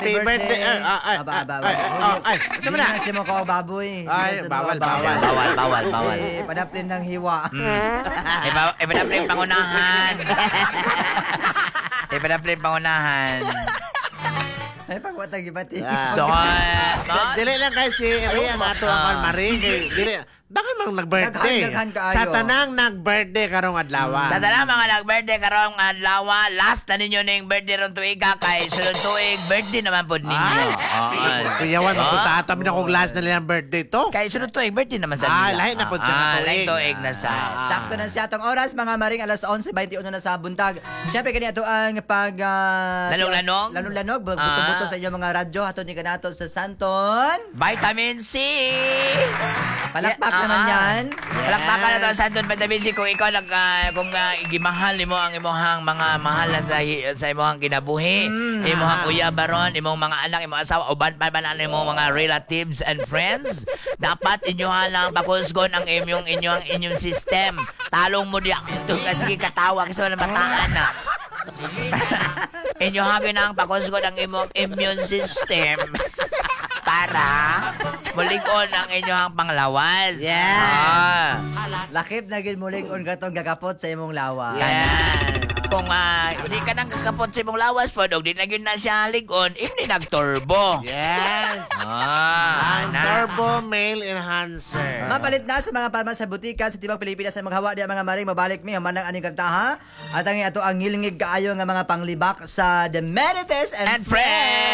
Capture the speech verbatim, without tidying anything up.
Happy birthday. Ay, ay, ay, Aba, aba, ay, aba. ay, ay, Hindi sabi na. na siya mo ko baboy. Hindi Ay, na siya bawal, mo bawal. Bawal, bawal, bawal. Eh, padaplin ng hiwa. Iba, iba na yung pangunahan. iba na yung pangunahan. Ay, pagwatag ibati. Ah. So, So, uh, dili lang kay si Ria nga ato ang Maring kay dili daghan mang nag-birthday. Daghan, daghan kaayo. Sa tanang nag-birthday karong adlaw. sa talang mga nag-birthday karong adlaw, last na ninyo ning birthday ron tuiga kay sunod tuig birthday naman pod ninyo. Ay, Oo. kuyawan mo Ah. punta ato mi na kog last na nilang birthday to. Kay sunod tuig birthday naman sa Ah, nila. lahi na pod siya nga Ah, tuig. lahi tuig na sa. Ah. Sakto na siya atong oras, mga maring, alas onse twenty-one na sa buntag. Siyempre, kani ato ang pag... ah, Lanog-lanog? Lanog-lanog. bu- Ah. Buto-buto sa inyong mga radyo. Ato ni kanato sa Santon. Vitamin C. Palakpak Yeah, naman ah, yan. Palakpakan na to sa Santon Vitamin C kung ikaw nag ah, kung uh, gimahal nimo ang imong mga mahal na sa sa imong kinabuhi, Mm. imong kuya baron, imong mga anak, imong asawa, uban pa ba na imong mga relatives and friends, dapat inyohan lang pakusgon ang inyong inyong inyong system. Talong mo diya ito kasi katawa kasi wala bataan na. Inyohagin ang pakusgon ang imong immune system para mulig-on ang inyong panglawas. Yes. Ah. Lakip na gid muling on katong gagapot sa imong lawa. Yan. Kung uh, hindi ka nang kakapot sa imong lawas po, di na yun na siya ligon, hindi nagturbo. Yes. Ah, Ang na. Turbo Male Enhancer. Mapalit na sa mga palmas sa butika sa Tibang Pilipinas sa maghawa di ang mga maring mabalik mi human ang aning kantaha at ang ato ang ngilingig kaayo nga mga panglibak sa The Merites and, And friends!